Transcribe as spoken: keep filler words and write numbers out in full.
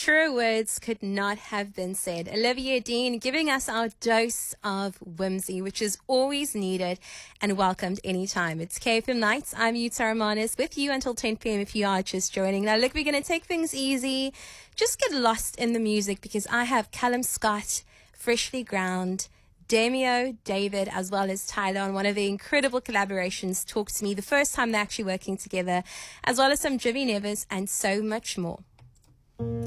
Truer words could not have been said. Olivia Dean giving us our dose of whimsy, which is always needed and welcomed anytime. It's K F M Nights. I'm Yuta Romanis with you until ten p.m. if you are just joining. Now, look, we're going to take things easy. Just get lost in the music because I have Callum Scott, Freshly Ground, Demio, David, as well as Tyler on one of the incredible collaborations, Talk to Me, the first time they're actually working together, as well as some Jimmy Nevers and so much more.